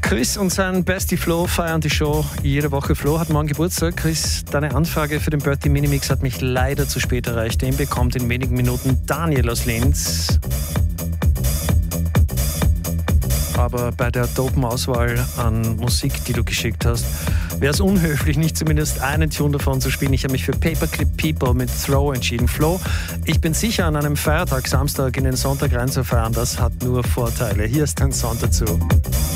Chris und sein Bestie Flo feiern die Show jede Woche. Flo hat morgen Geburtstag. Chris, deine Anfrage für den Birthday Minimix hat mich leider zu spät erreicht. Den bekommt in wenigen Minuten Daniel aus Linz. Aber bei der dopen Auswahl an Musik, die du geschickt hast, wäre es unhöflich, nicht zumindest einen Tune davon zu spielen. Ich habe mich für Paperclip People mit Throw entschieden. Flo, ich bin sicher, an einem Feiertag, Samstag in den Sonntag reinzufahren, das hat nur Vorteile. Hier ist dein Song dazu.